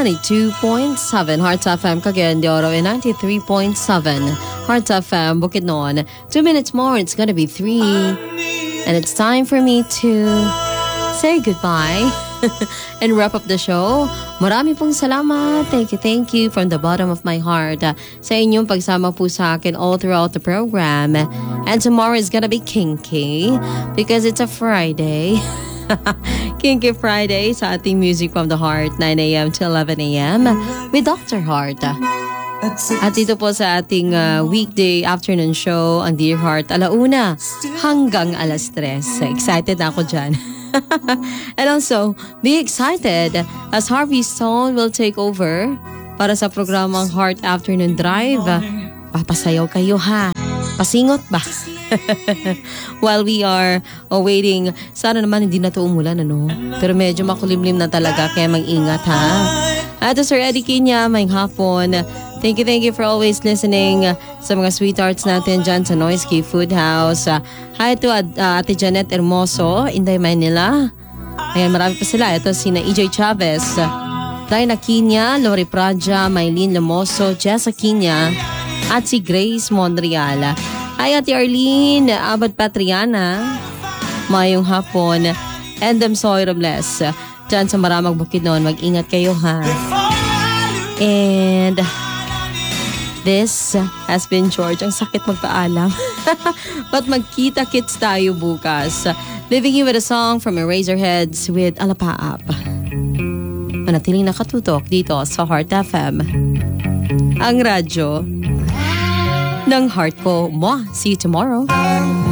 92.7 Hearts FM Cagayan de Oro and 93.7 Hearts FM Bukidnon. 2 minutes more, it's gonna be 3. And it's time for me to say goodbye and wrap up the show. Marami pong salamat. Thank you from the bottom of my heart sa inyong pagsama po sa akin all throughout the program. And tomorrow is gonna be kinky because it's a Friday. Kinky Friday sa ating Music from the Heart, 9 a.m. to 11 a.m. with Dr. Heart. At dito po sa ating weekday afternoon show, ang Dear Heart, 1:00 hanggang 3:00. Excited na ako dyan. And also, be excited as Harvey Stone will take over para sa programang Heart Afternoon Drive. Papasayaw kayo ha. Pasingot ba? While we are waiting, sana naman hindi na to umulan, ano? Pero medyo makulimlim na talaga, kaya mag-ingat ha. At Sir Eddie Kinya, may hapon. Thank you for always listening sa mga sweethearts natin dyan sa Noisky Food House. Hi to Ate Janet Hermoso, Inday, Manila. Ayan, marami pa sila. Ito sina EJ Chavez, Diana Kinya, Lori Praja, Maylene Lamoso, Jessa Kinya, at si Grace Monreal. Hi Ate Arlene, Abad Patriana, mayong hapon, and I'm so Robles. Diyan sa Maramag Bukidnon, mag-ingat kayo ha. And this has been George. Ang sakit magpaalam. But magkita-kits tayo bukas. Leaving you with a song from Eraserheads with Alapaap. Manatiling nakatutok dito sa Heart FM. Ang radyo ng heart ko. Mwah! See you tomorrow.